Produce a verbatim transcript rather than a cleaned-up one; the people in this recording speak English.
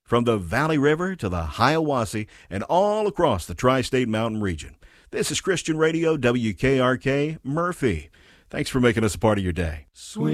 from the Valley River to the Hiawassee and all across the Tri-State Mountain region. This is Christian Radio, W K R K, Murphy. Thanks for making us a part of your day. Sweet.